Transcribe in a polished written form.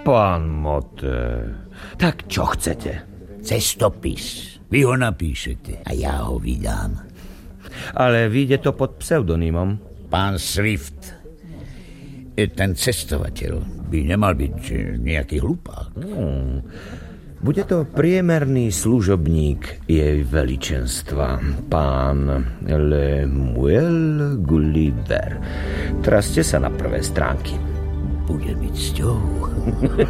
Pán Mote, tak čo chcete? Cestopis. Vy ho napíšete a ja ho vydám. Ale vyjde to pod pseudonymom. Pán Swift, ten cestovateľ by nemal byť nejaký hlupák. Bude to priemerný služobník jej veličenstva, pán Lemuel Gulliver. Traste sa na prvé stránky. Bude mi cťou.